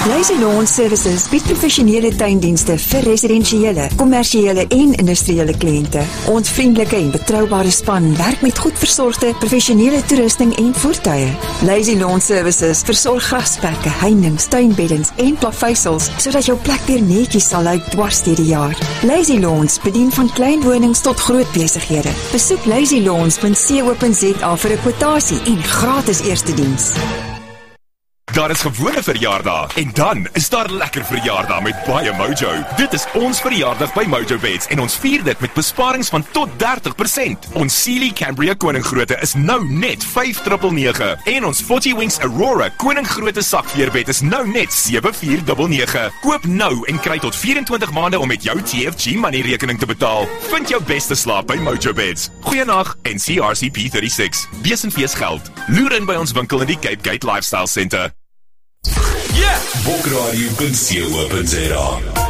Lazy Lawn Services bied professionele tuindienste vir residensiële, kommersiële en industriële kliënte. Ons vriendelike en betroubare span werk met goed versorgde professionele toerusting en voertuie. Lazy Lawn Services versorg grasperke, heininge, tuinbeddens en plaveisels sodat jou plek weer netjies sal lyk dwars deur die jaar. Lazy Lawns bedien van klein wonings tot groot besighede. Besoek lazylawns.co.za vir 'n kwotasie en gratis eerste diens. Daar is gewone verjaardag en dan is daar lekker verjaardag met baie Mojo. Dit is ons verjaardag by Mojo Beds en ons vier dit met besparings van tot 30%. Ons Sealy Cambria Koninggrootte is nou net 5,999 en ons 40 Winks Aurora Koninggrootte sakveerbed is nou net 7,499. Koop nou en kry tot 24 maande om met jou TFG money rekening te betaal. Vind jou beste slaap by Mojo Beds. Goeienag en CRCP 36. Besenfees geld. Loer in by ons winkel in die Cape Gate Lifestyle Center. Bokradio.co.za